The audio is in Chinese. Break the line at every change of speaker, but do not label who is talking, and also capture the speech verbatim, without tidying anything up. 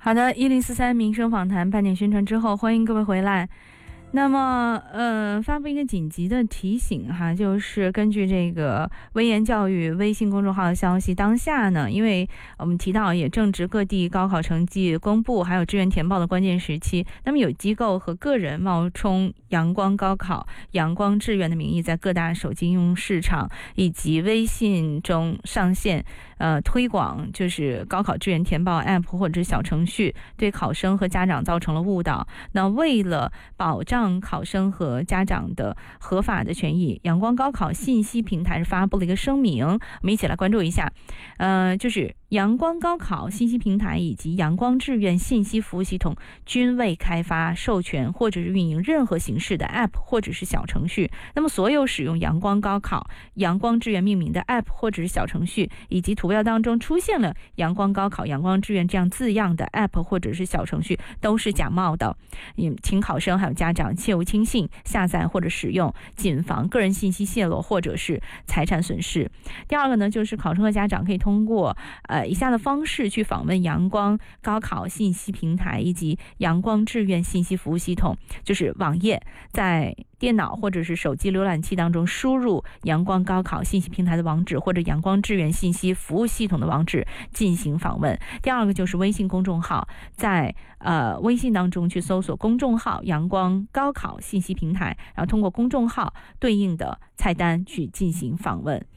好的，一零四三民生访谈半点宣传之后，欢迎各位回来。那么，呃，发布一个紧急的提醒哈，就是根据这个微言教育微信公众号的消息，当下呢，因为我们提到也正值各地高考成绩公布，还有志愿填报的关键时期，那么有机构和个人冒充阳光高考、阳光志愿的名义，在各大手机应用市场以及微信中上线，呃，推广就是高考志愿填报 App 或者小程序，对考生和家长造成了误导。那为了保障考生和家长的合法的权益，阳光高考信息平台是发布了一个声明，我们一起来关注一下。呃，就是阳光高考信息平台以及阳光志愿信息服务系统均未开发、授权或者是运营任何形式的 App 或者是小程序。那么，所有使用阳光高考、阳光志愿命名的 App 或者是小程序，以及图标当中出现了阳光高考、阳光志愿这样字样的 App 或者是小程序，都是假冒的。请考生还有家长切勿轻信、下载或者使用，谨防个人信息泄露或者是财产损失。第二个呢，就是考生和家长可以通过呃以下的方式去访问阳光高考信息平台以及阳光志愿信息服务系统，就是网页，在电脑或者是手机浏览器当中输入阳光高考信息平台的网址或者阳光志愿信息服务系统的网址进行访问。第二个就是微信公众号，在呃微信当中去搜索公众号阳光高考信息平台，然后通过公众号对应的菜单去进行访问。